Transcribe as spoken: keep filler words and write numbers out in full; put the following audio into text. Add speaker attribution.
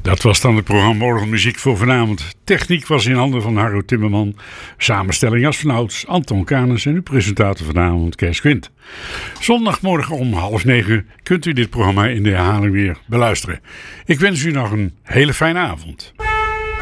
Speaker 1: Dat was dan het programma Orgelmuziek voor vanavond. Techniek was in handen van Harro Timmerman. Samenstelling als vanouds Anton Kanens en uw presentator vanavond Kees Quint. Zondagmorgen om half negen kunt u dit programma in de herhaling weer beluisteren. Ik wens u nog een hele fijne avond.